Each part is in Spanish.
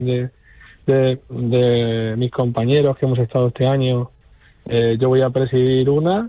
de mis compañeros que hemos estado este año. Yo voy a presidir una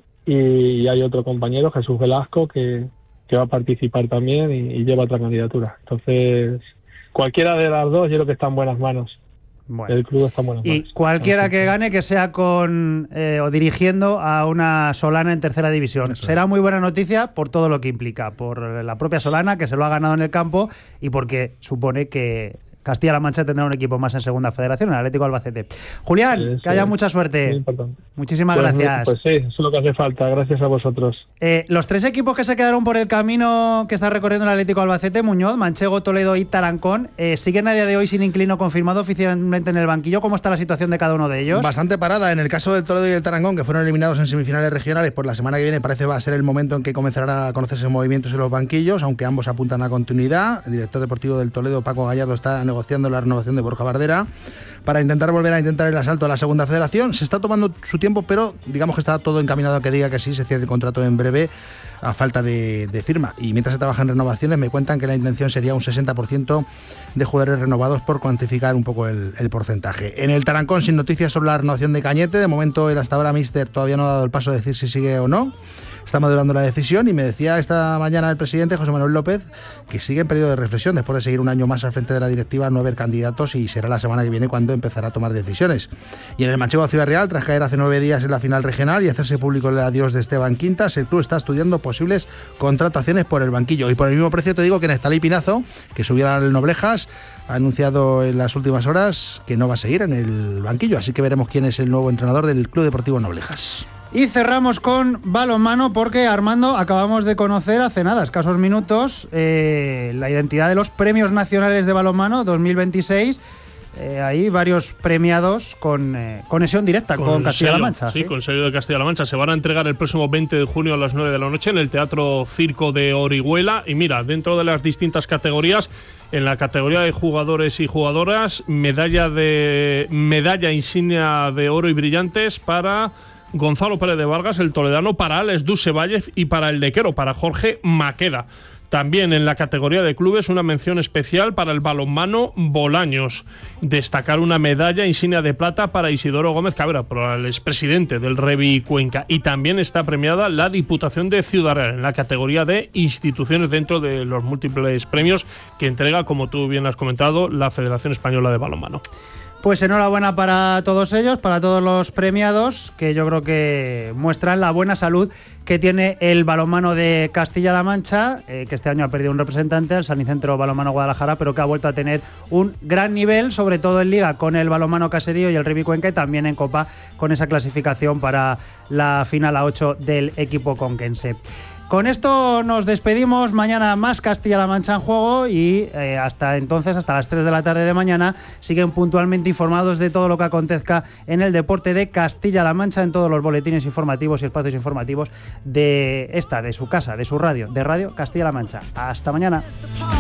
y hay otro compañero, Jesús Velasco, que va a participar también y lleva otra candidatura. Entonces, cualquiera de las dos yo creo que está en buenas manos. Bueno. El club está en buenas manos. Y cualquiera que gane, que sea con o dirigiendo a una Solana en tercera división. Eso será muy buena noticia por todo lo que implica, por la propia Solana, que se lo ha ganado en el campo, y porque supone que Castilla-La Mancha tendrá un equipo más en segunda federación, el Atlético Albacete. Julián, que haya mucha suerte. Muchísimas gracias. Pues sí, eso es lo que hace falta. Gracias a vosotros. Los tres equipos que se quedaron por el camino que está recorriendo el Atlético Albacete, Muñoz, Manchego, Toledo y Tarancón, siguen a día de hoy sin inquilino confirmado oficialmente en el banquillo. ¿Cómo está la situación de cada uno de ellos? Bastante parada. En el caso del Toledo y el Tarancón, que fueron eliminados en semifinales regionales, por la semana que viene parece va a ser el momento en que comenzarán a conocerse movimientos en los banquillos, aunque ambos apuntan a continuidad. El director deportivo del Toledo, Paco Gallardo, está negociando la renovación de Borja Bardera para intentar volver a intentar el asalto a la segunda federación. Se está tomando su tiempo, pero digamos que está todo encaminado a que diga que sí, se cierre el contrato en breve a falta de firma. Y mientras se trabaja en renovaciones, me cuentan que la intención sería un 60% de jugadores renovados, por cuantificar un poco el porcentaje. En el Tarancón, sin noticias sobre la renovación de Cañete. De momento, el hasta ahora míster todavía no ha dado el paso de decir si sigue o no. Está madurando la decisión y me decía esta mañana el presidente, José Manuel López, que sigue en periodo de reflexión después de seguir un año más al frente de la directiva, no haber candidatos, y será la semana que viene cuando empezará a tomar decisiones. Y en el Manchego Ciudad Real, tras caer hace 9 días en la final regional y hacerse público el adiós de Esteban Quintas, el club está estudiando posibles contrataciones por el banquillo. Y por el mismo precio te digo que Nestalí Pinazo, que subiera al Noblejas, ha anunciado en las últimas horas que no va a seguir en el banquillo, así que veremos quién es el nuevo entrenador del Club Deportivo Noblejas. Y cerramos con balonmano porque, Armando, acabamos de conocer hace nada, escasos minutos, la identidad de los Premios Nacionales de Balonmano 2026. Hay varios premiados con conexión directa con Castilla-La Mancha. Sí, con sello de Castilla-La Mancha. Se van a entregar el próximo 20 de junio a las 9 de la noche en el Teatro Circo de Orihuela. Y mira, dentro de las distintas categorías, en la categoría de jugadores y jugadoras, medalla insignia de oro y brillantes para Gonzalo Pérez de Vargas, el toledano, para Alex Dusevalles y para el Dequero, para Jorge Maqueda. También en la categoría de clubes, una mención especial para el balonmano Bolaños. Destacar una medalla insignia de plata para Isidoro Gómez Cabrera, para el expresidente del Revi Cuenca. Y también está premiada la Diputación de Ciudad Real en la categoría de instituciones dentro de los múltiples premios que entrega, como tú bien has comentado, la Federación Española de Balonmano. Pues enhorabuena para todos ellos, para todos los premiados, que yo creo que muestran la buena salud que tiene el balonmano de Castilla-La Mancha, que este año ha perdido un representante, el Sanicentro Balonmano Guadalajara, pero que ha vuelto a tener un gran nivel, sobre todo en Liga con el balonmano Caserío y el Revi Cuenca, y también en Copa con esa clasificación para la final a 8 del equipo conquense. Con esto nos despedimos. Mañana más Castilla-La Mancha en juego y hasta entonces, hasta las 3 de la tarde de mañana, siguen puntualmente informados de todo lo que acontezca en el deporte de Castilla-La Mancha en todos los boletines informativos y espacios informativos de su casa, de su radio, de Radio Castilla-La Mancha. Hasta mañana.